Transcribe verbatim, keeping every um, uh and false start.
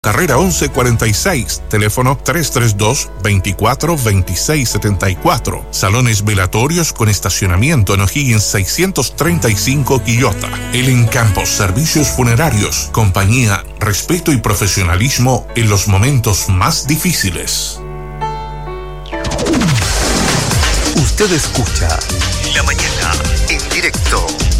Carrera once cuarenta y seis, teléfono tres tres dos, veinticuatro veintiséis setenta y cuatro. Salones velatorios con estacionamiento en O'Higgins seiscientos treinta y cinco, Quillota. El Encampos Servicios Funerarios, compañía, respeto y profesionalismo en los momentos más difíciles. Usted escucha La Mañana en directo.